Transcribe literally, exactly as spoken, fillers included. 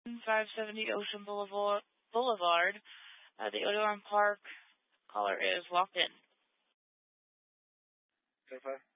five seventy Ocean Boulevard. Boulevard. Uh, the Odorn Park caller is locked in. ten five.